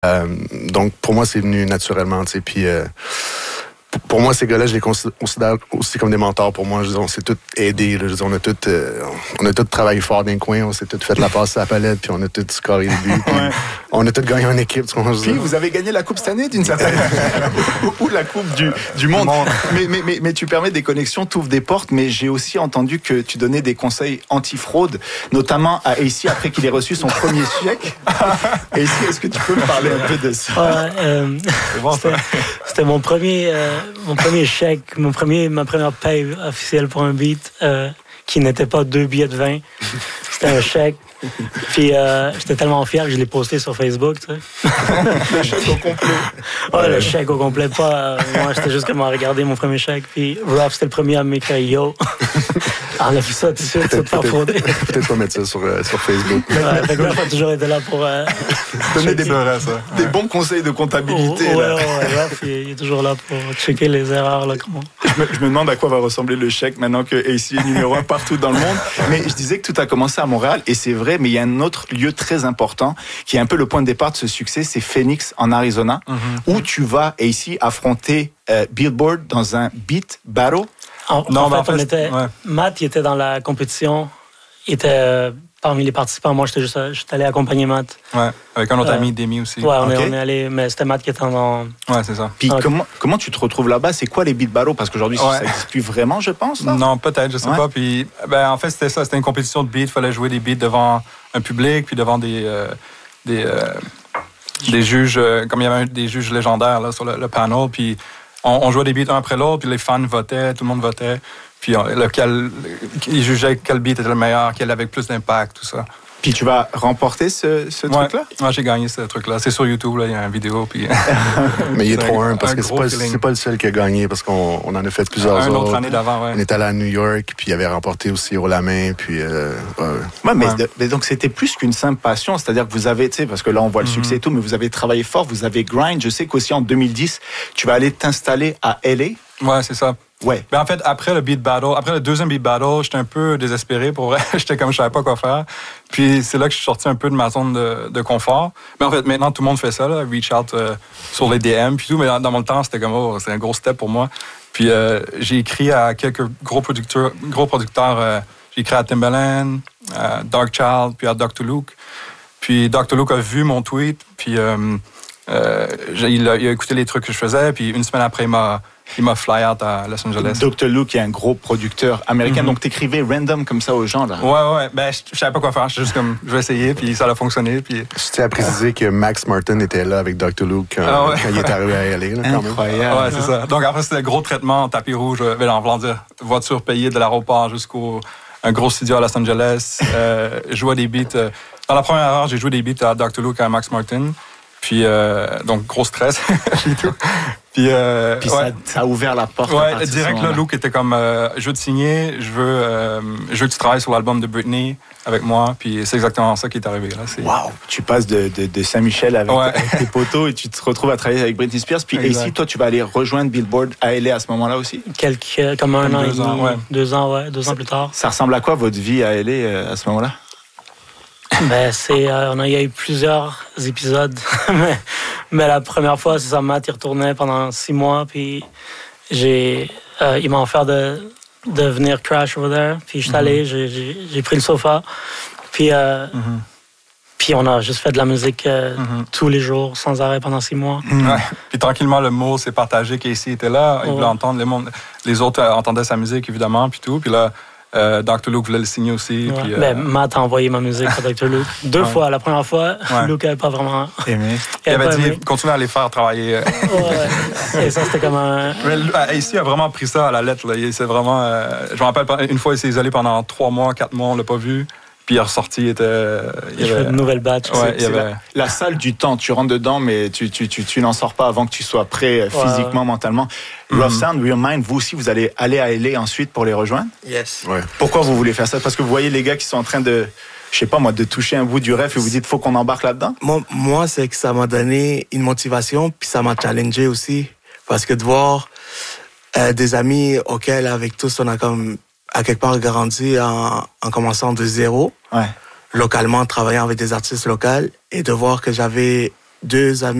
Donc, pour moi, c'est venu naturellement, tu sais. Puis, pour moi, ces gars-là, je les considère aussi comme des mentors. Pour moi, je dis, on s'est tous aidés. Là, je dis, on a tous travaillé fort dans les coins. On s'est tous fait la passe à la palette, puis on a tous scoré le but. Ouais. On a tous gagné en équipe. Puis vous avez gagné la coupe cette année d'une certaine ou la coupe du monde. Mais tu permets des connexions, tu ouvres des portes. Mais j'ai aussi entendu que tu donnais des conseils anti-fraude, notamment à AC après qu'il ait reçu son premier chèque. AC, est-ce que tu peux me parler un peu de ça? C'était mon premier chèque, ma première paye officielle pour un beat qui n'était pas 2 billets de vin. C'était un chèque. Puis j'étais tellement fier que je l'ai posté sur Facebook, tu sais. Le chèque au complet. Ouais, le chèque au complet, pas. Moi, j'étais juste comme à regarder mon premier chèque. Puis Ruff, c'était le premier à m'écrire Yo. Enlève ça tout de suite, tu vas te faire frauder. Peut-être pas mettre ça sur Facebook. Ouais, fait que Ruff a toujours été là pour. Donner des bons conseils de comptabilité. Ouais, Ruff, il est toujours là pour checker les erreurs. Là, comment. Je me demande à quoi va ressembler le chèque maintenant que AC est numéro 1 partout dans le monde. Mais je disais que tout a commencé à Montréal, et c'est vrai, mais il y a un autre lieu très important qui est un peu le point de départ de ce succès, c'est Phoenix en Arizona, où tu vas AC affronter Billboard dans un beat battle. Matt, il était dans la compétition, il était parmi les participants. Moi, j'étais allé accompagner Matt. Ouais, avec un autre ami, Demi aussi. Ouais, on est allé, mais c'était Matt qui était dans. Ouais, c'est ça. Puis comment tu te retrouves là-bas? C'est quoi les beat battles? Parce qu'aujourd'hui, ça n'existe plus vraiment, je pense. Là. Non, peut-être, je sais pas. Puis, en fait, c'était ça. C'était une compétition de beats. Il fallait jouer des beats devant un public, puis devant des juges, comme il y avait des juges légendaires là, sur le panel. Puis, on jouait des beats un après l'autre, puis les fans votaient, tout le monde votait. Puis, ils jugeaient quel beat était le meilleur, quel avait plus d'impact, tout ça. Puis tu vas remporter ce truc-là? Moi, j'ai gagné ce truc-là. C'est sur YouTube, là, il y a une vidéo. Puis... Mais il est trop parce que c'est pas le seul qui a gagné, parce qu'on en a fait plusieurs autres. Une autre année d'avant, ouais. On est allé à New York, puis il avait remporté aussi haut la main, puis... mais donc c'était plus qu'une simple passion, c'est-à-dire que vous avez, tu sais, parce que là on voit le succès et tout, mais vous avez travaillé fort, vous avez grind. Je sais qu'aussi en 2010, tu vas aller t'installer à LA. Ouais, c'est ça. Ouais. En fait, après le deuxième beat battle, j'étais un peu désespéré pour vrai. J'étais comme, je savais pas quoi faire. Puis c'est là que je suis sorti un peu de ma zone de confort. Mais en fait, maintenant, tout le monde fait ça, là, reach out sur les DM puis tout. Mais dans mon temps, c'était comme, c'est un gros step pour moi. Puis j'ai écrit à quelques gros producteurs. J'ai écrit à Timbaland, à Darkchild, puis à Dr. Luke. Puis Dr. Luke a vu mon tweet, puis il a écouté les trucs que je faisais. Puis une semaine après, il m'a fly out à Los Angeles. Dr. Luke est un gros producteur américain, donc t'écrivais random comme ça aux gens, là. Ouais. Je savais pas quoi faire. J'étais juste comme, je vais essayer, puis ça a fonctionné. Puis... Je tiens à préciser que Max Martin était là avec Dr. Luke quand il est arrivé à LA. Là, quand incroyable. Ouais, c'est ça. Donc après, c'était un gros traitement, tapis rouge, en voulant dire, voiture payée de l'aéroport jusqu'au un gros studio à Los Angeles. Je jouais des beats. Dans la première heure, j'ai joué des beats à Dr. Luke et à Max Martin. Puis, donc, gros stress. Puis ça a ouvert la porte. Ouais, direct, là, Luke était comme, je veux te signer, je veux que tu travailles sur l'album de Britney avec moi. Puis c'est exactement ça qui est arrivé. Là. Wow! Tu passes de Saint-Michel avec tes potos et tu te retrouves à travailler avec Britney Spears. Puis ici, toi, tu vas aller rejoindre Billboard à LA à ce moment-là aussi? Comme un an et demi, 2 ans plus tard. Ça ressemble à quoi, votre vie à LA à ce moment-là? Ben, il y a eu plusieurs épisodes, mais la première fois, c'est ça, Matt, il retournait pendant 6 mois, puis il m'a offert de venir crash over there, puis je suis allé, j'ai pris le sofa, puis on a juste fait de la musique tous les jours, sans arrêt, pendant 6 mois. Ouais. Puis tranquillement, le mot s'est partagé, Casey était là, il voulait entendre, les autres entendaient sa musique, évidemment, puis tout, puis là, Dr. Luke voulait le signer aussi. Ouais. Puis, Matt a envoyé ma musique à Dr. Luke 2 fois. La première fois, Luke n'avait pas vraiment aimé. Il avait dit continue à les faire travailler. Ouais. Et ça, c'était comme un. Ici, il a vraiment pris ça à la lettre. Là. C'est vraiment. Je me rappelle, une fois, il s'est isolé pended 3 mois, 4 mois, on l'a pas vu. Puis il est ressorti, il y avait une nouvelle batch. Ouais, c'est la salle du temps. Tu rentres dedans, mais tu n'en sors pas avant que tu sois prêt physiquement, mentalement. Rough Sound, Real Mind, vous aussi, vous allez aller à LA ensuite pour les rejoindre? Yes. Ouais. Pourquoi vous voulez faire ça? Parce que vous voyez les gars qui sont en train de, je sais pas moi, de toucher un bout du rêve et vous dites, faut qu'on embarque là-dedans? Moi, c'est que ça m'a donné une motivation, puis ça m'a challengé aussi. Parce que de voir des amis auxquels, avec tous, on a comme à quelque part grandi en commençant de zéro, localement, en travaillant avec des artistes locaux, et de voir que j'avais 2 amis